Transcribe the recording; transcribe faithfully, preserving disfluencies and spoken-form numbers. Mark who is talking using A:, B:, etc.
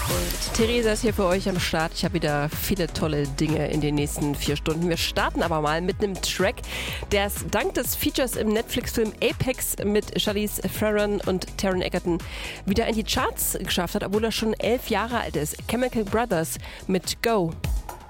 A: Theresa ist hier für euch am Start. Ich habe wieder viele tolle Dinge in den nächsten vier Stunden. Wir starten aber mal mit einem Track, der es dank des Features im Netflix-Film Apex mit Charlize Theron und Taron Egerton wieder in die Charts geschafft hat, obwohl er schon elf Jahre alt ist. Chemical Brothers mit Go.